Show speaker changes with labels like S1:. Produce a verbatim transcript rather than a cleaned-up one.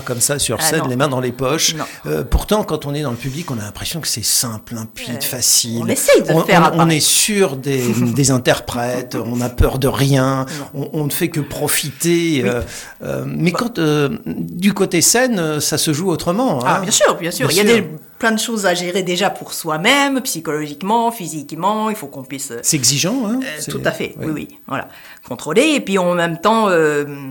S1: Comme ça, sur
S2: Ah,
S1: scène,
S2: non.
S1: les mains dans les poches.
S2: Non.
S1: Euh, pourtant, quand on est dans le public, on a l'impression que c'est simple, limpide,
S2: Euh,
S1: facile.
S2: on essaye de le
S1: on,
S2: faire
S1: on, on
S2: apparaître.
S1: est sûr des, des interprètes, on n'a peur de rien, on, on ne fait que profiter.
S2: Oui.
S1: Euh, euh, mais
S2: Bah.
S1: quand euh, du côté scène, euh, ça se joue autrement.
S2: Ah,
S1: hein.
S2: bien sûr, bien sûr.
S1: Bien
S2: Il y a
S1: sûr.
S2: des, plein de choses à gérer déjà pour soi-même, psychologiquement, physiquement. Il faut qu'on puisse...
S1: C'est exigeant, hein
S2: Euh,
S1: c'est-
S2: tout à fait,
S1: oui.
S2: oui, oui. Voilà. Contrôler, et puis en même temps... Euh,